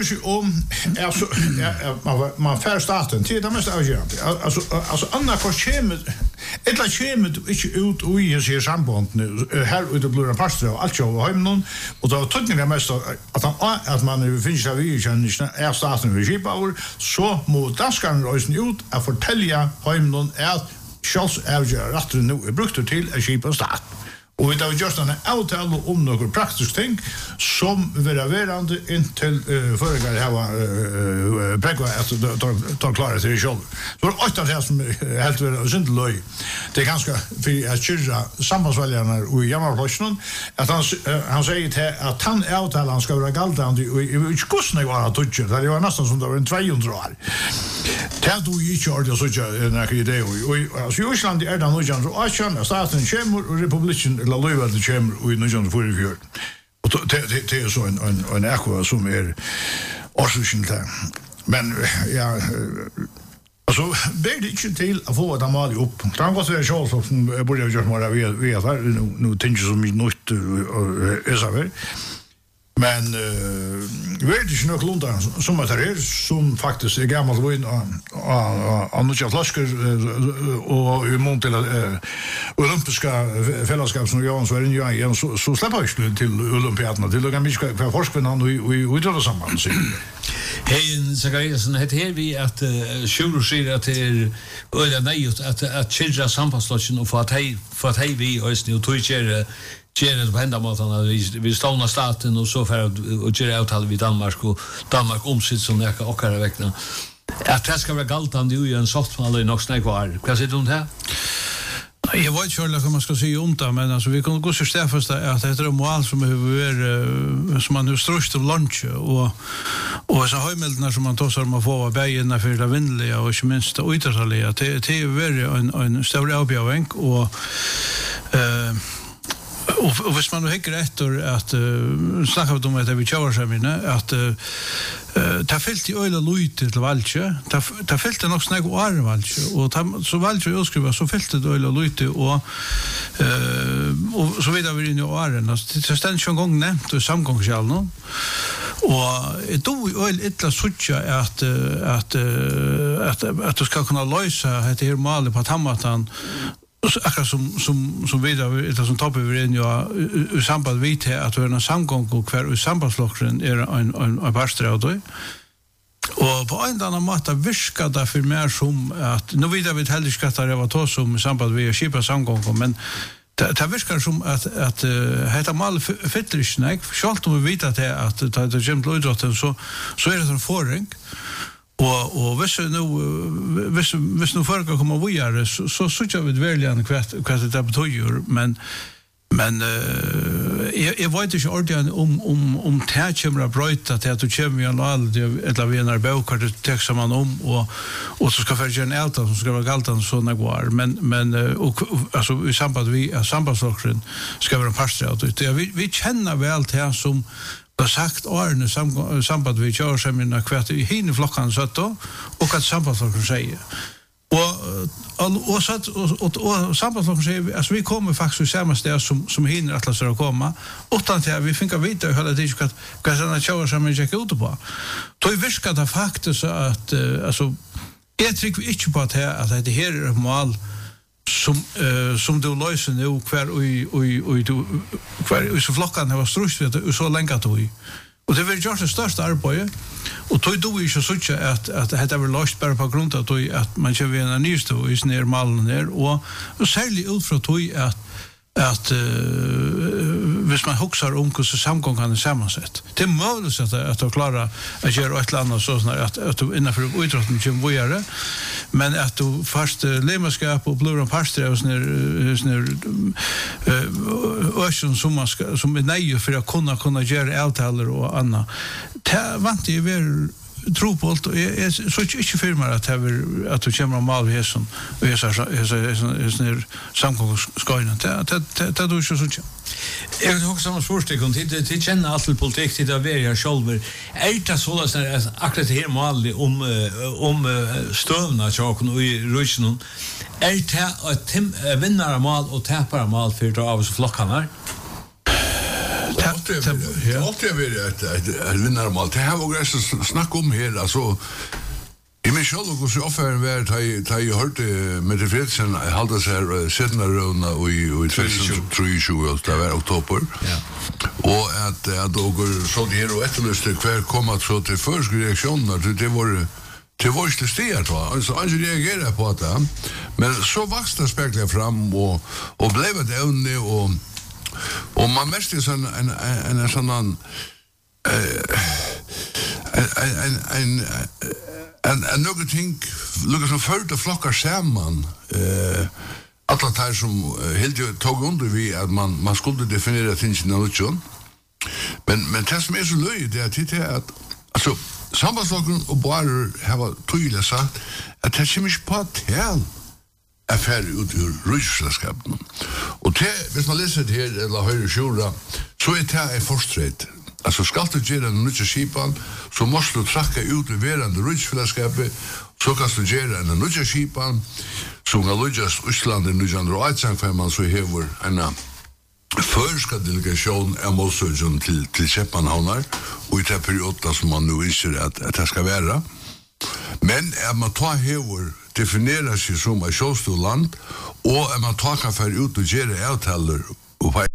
man fär staten till det mest avgörande. Alltså andra kostnader eller kemet inte ut och i sig samband här ute blir en pastor och allt jag har någon och då tydligen mest att man finns av vi kan är staten vi skipar så mot daskan rösten ut att fortälja hem någon är självs avgör rätt nu är brukt till att skipa stat. Och vi har just en avtal om några praktiska ting som vill verande intill föregår här bägge att ta klara till själv. Så åtta det som helt väl synd löj. Det är ganska för att köra sambandsväljarna och jammarplatsen att han säger att han avtalan ska vara galdande och i kostnader var att toucha. Det var nästan som det var en 200 år. Det då gick ju ordentligt så jag när det och alltså i Island är det nog ju så att känna staten kommer och republiken la löva det kommer och i 1944. Och det är så en ekko som är orsaken där. Men ja alltså blir det inte till att få det mal upp. Han går så här så som börjar göra mer vi nu tänker som nytt är så väl. Men vet du nog London som att det är som faktiskt är gammalt vin och nu jag flaskor och i mån till olympiska fällskap som jag så är ju så släpper jag till olympiaderna till och mycket för forskningen och utåt samman så. Hej Zachariasen heter här vi att Shuru säger att det är öliga nej att childra samfallslösningen och för att hej vi och nu tog Gerard på ändamålen vi ståna staten och så för att göra avtal vid Danmark och Danmark omsitt som näka och här veckan. Att det ska vara galtande ju en softmal i något snack var. Vad säger du om det? Jag vet inte hur man ska säga om det, men alltså vi kan gå så stäffast att det är ett mål som är som man nu ströst av lunch och så höjmälderna som man tar om att få bergen för det vindliga och inte minst det ytterliga. Det är ju en stor avbjörning och hvis man häcker efter att snacka om att vi kör så menar att ta fällt i öle lite till valche ta fällt nog snägg och är valche och så valche utskriva så fällt det öle lite och så vidare vi nu är det ständigt en gång nämnt och samgångsjäl nu och då öl illa sucha att du ska kunna lösa det här målet på att hammatan akkurat som vidare det som toppar vi in i samband vid att vi har en samgång och kvar i sambandsflocken är en barstrad och på en annan måte viskar det för mer som att nu vidare vi heller ska ta det var då som samband vi skipa samgång men det viskar som att heter mal fettrischneck schalt om vi vet att det gemt löjdrotten så är det en förring och hvis nu folk kommer att göra så jag vet verkligen vad det betyder men jag vet inte ordentligt om det kommer att bryta till att du kommer en all eller vi när bokar det textar man om och så ska för en allt som ska vara galtan så när går men och alltså i samband vi sambandsflocken ska vara pastor vi känner väl det som har sagt Arne samband vi kör som en kvart i hinne flockan så då och att sambandsflocken säger och sambandsflocken säger alltså vi kommer faktiskt samma ställe som hinner att läsa komma utan att vi fick vita hela det att kanske kör som en check ut på då viskar det faktiskt att alltså jag tycker inte på att det här är mål som du löser nu kvar så flockan har strust vet så länge att och det vill göra det största arbetet och då är ju så att det har löst bara på grund av att man kör en nyst och är ner malen där och särskilt ut från att hvis man huxar om hur samgången är sammansatt. Det är möjligt att klara att göra ett land och så att du innanför idrotten kan göra men att du fast lemarskap och blur och pastor och som är nej för att kunna göra avtal och annat. Det vant ju väl tropult och så inte firmar att du kommer mal här som är så samgångsskoinen det du så så jag vill också som svårsteg till känna all politik till att vara själva är det så att akkurat här mal om stövna saken och i Ryssland är det att vinnare mal och tappare mal för av flockarna alltid ett vinnarmål. Det här var grejer snack om här alltså. I mig själv och så affären var ta jag hörde med det Fredsen hålla sig sättna runda och i 2023 det var oktober. Ja. Och att då så det här och efterlyste kvar komma så till första reaktionen det var inte steget va. Alltså han reagerade på det. Men så växte spekler fram och blev det ävne och man märkte en sån en någonting lukar som följde flockar samman alla tar som helt tog under vi att man skulle definiera things in någon men det som är så löjligt det är att alltså sambandsflocken och bara har tydligt sagt att det är inte på till affär ut ur rysslandskapen och det hvis man läser det här eller höjer sjura så är det en forsträtt. Alltså ska du göra en nya skipan så måste du tracka ut i verande rydsfällskapet så kan du göra en nya skipan som kan lyckas Island i 1918 man så hever en förska delegation är målsökjön till Köpenhamnar och i den perioden som man nu inser att det ska vara. Men är man tar hever definierar sig som ett självstående land och är man tar kan för ut och göra avtaler och